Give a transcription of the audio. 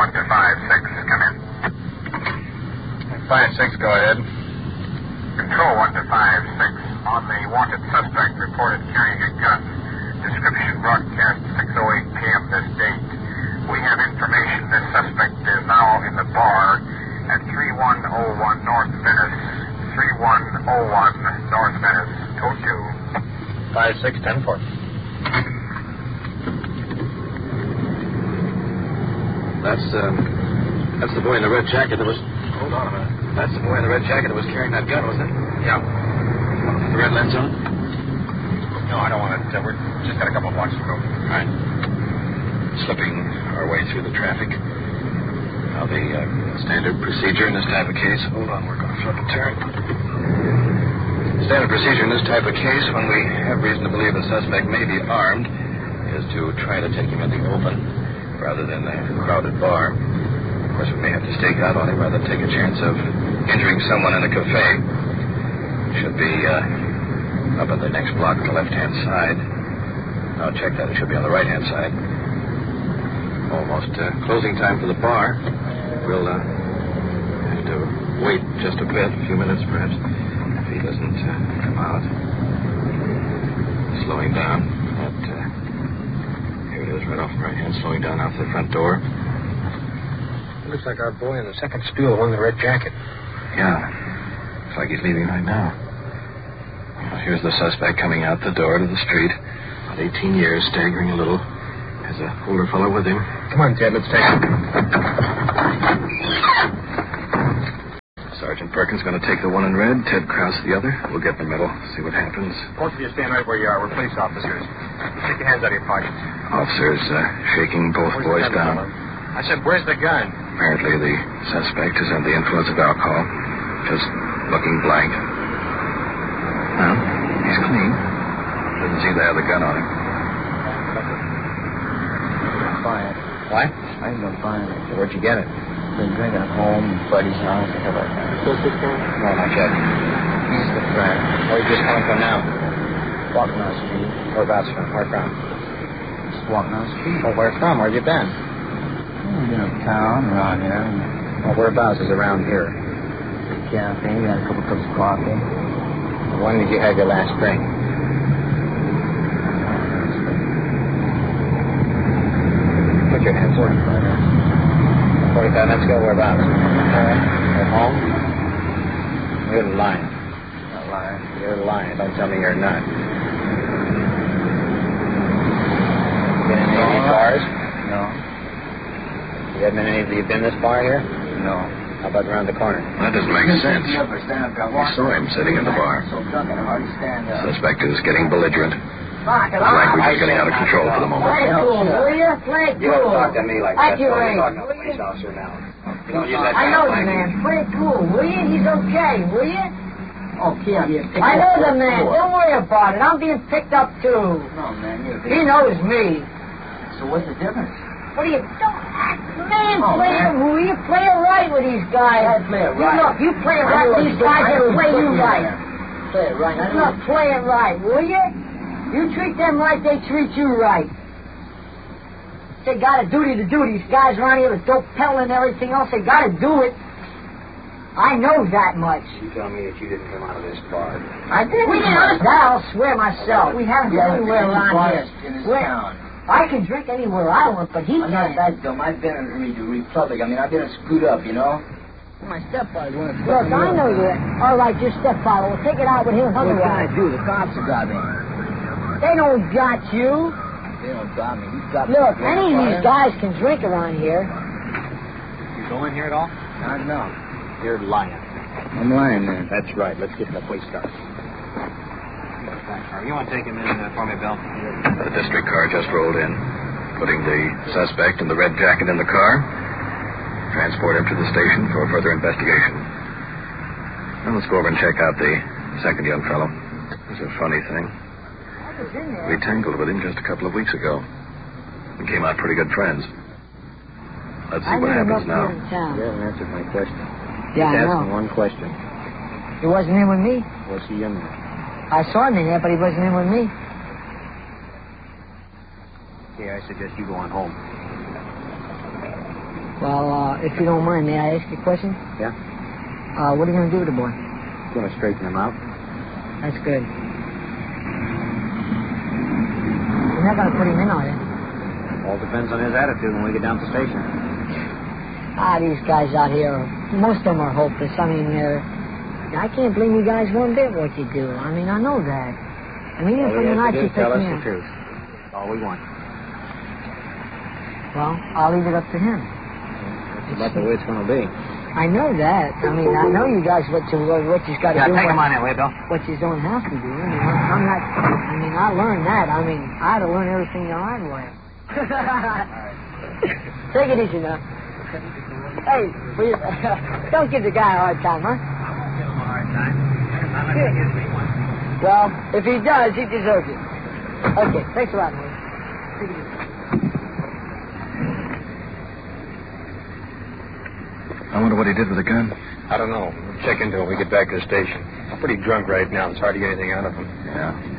1 to 5-6, come in. 5-6, go ahead. Control 1 to 5-6. On the wanted suspect reported carrying a gun. Description broadcast 6:08 p.m. this date. We have information this suspect is now in the bar at 3101 North Venice. 3101 North Venice. Code 2. 5-6, 10-4. That's the boy in the red jacket that was... Hold on a minute. That's the boy in the red jacket that was carrying that gun, wasn't it? Yeah. The red lens on? No, I don't want it. We're just got a couple of blocks to go. All right. Slipping our way through the traffic. Now, the standard procedure in this type of case... Hold on, we're going to flip a turn. Standard procedure in this type of case, when we have reason to believe the suspect may be armed, is to try to take him in the open rather than the crowded bar. Of course, we may have to stake out on him rather than take a chance of injuring someone in a cafe. Should be up at the next block on the left-hand side. I'll check that. It should be on the right-hand side. Almost closing time for the bar. We'll have to wait just a bit, a few minutes perhaps, if he doesn't come out. Slowing down. Here it is, right off the right hand, slowing down out the front door. It looks like our boy in the second stool, the one in the red jacket. Yeah. Looks like he's leaving right now. Well, here's the suspect coming out the door to the street. About 18 years, staggering a little. There's an older fellow with him. Come on, Ted, let's take him. Sergeant Perkins going to take the one in red, Ted Krause the other. We'll get in the middle, see what happens. Both of you stand right where you are. We're police officers. Take your hands out of your pockets. Officers shaking both boys down. I said, where's the gun? Apparently the suspect is under the influence of alcohol. Just looking blank. Well, he's clean. Doesn't seem to have the gun on him. Fine. What? I ain't gonna find it. Where'd you get it? Been drinking at home, buddy's house, and stuff like that. No, not yet. He's the friend. Where are you just coming from now? Walking down the street. Whereabouts from? Where from? Just walking down the street. Well, where from? Where have you been? We've been uptown, around here. Well, whereabouts is around here? Cafe, we had a couple cups of coffee. When did you have your last drink? Put your hands up. 45 minutes ago, whereabouts? At home? You're lying. Not lying. You're lying. Don't tell me you're not. Been in any of these bars? No. You been in this bar here? No. How about around the corner? That doesn't make sense. Stand up, We saw him sitting in the bar. So drunk I can hardly stand up. Suspect is getting belligerent. Language is getting out of control for the moment. Play it cool, will you? Play it You don't cool. talk to me like Like that. your You're age. talking to a police officer now. You don't use that I kind know of the language. man. Play it cool, will you? He's okay, will you? Okay, I'm being picked I up. know the man. Don't worry about it. I'm being picked up, too. No, man, you're He knows me. So what's the difference? What do you... Don't act... Man, Oh, play man. it, will you? Play it right with these guys. I play it right. Look, you play it right with these guys, they'll play you right. Play it right. Look, play it right, will you? You treat them right, they treat you right. They got a duty to do. These guys around here with dope peddling and everything else, they got to do it. I know that much. You tell me that you didn't come out of this bar. I didn't. That I'll swear myself. We haven't been anywhere around here. In this Where- town. I can drink anywhere I want, but he I'm not can't. that dumb. I've been in the Republic. I mean, I've been screwed up, you know? My stepfather went to Look, I know you. All right, your stepfather. We'll take it out with him. What can I Otherwise, do? The cops have got me. they don't got you. They don't got me. He's got me. Look, any of these guys can drink around here. You going here at all? I know. You're lying. I'm lying, man. That's right. Let's get the police car. You want to take him in for me, Bill? The district car just rolled in, putting the suspect in the red jacket in the car. Transport him to the station for further investigation. Now let's go over and check out the second young fellow. It's a funny thing. I was in there. We tangled with him just a couple of weeks ago. We came out pretty good friends. Let's see I what knew him happens up now. here in town. You haven't answered my question. Yeah, I Just asking know. one question. He wasn't in with me. Was he in there? I saw him in there, but he wasn't in with me. Yeah, I suggest you go on home. Well, if you don't mind, may I ask you a question? Yeah? What are you going to do with the boy? Gonna straighten him out. That's good. You're not going to put him in, are you? All depends on his attitude when we get down to the station. These guys out here, most of them are hopeless. I mean, I can't blame you guys one bit what you do. I mean, I know that. I mean, even from the night you tell picked us me the up. truth. That's all we want. Well, I'll leave it up to him. That's about the way it's going to be. I know that. I mean, I know you guys what you've got to do. Take him on that way, Bill. What you don't have to do. I mean, I'm not. I mean, I learned that. I mean, I had to learn everything the hard way. Take it easy now. Hey, please, don't give the guy a hard time, huh? I won't give him a hard time. Not unless he gives me one. Well, if he does, he deserves it. Okay, thanks a lot, man. Take it easy. I wonder what he did with the gun. I don't know. We'll check into it when we get back to the station. I'm pretty drunk right now. It's hard to get anything out of him. Yeah.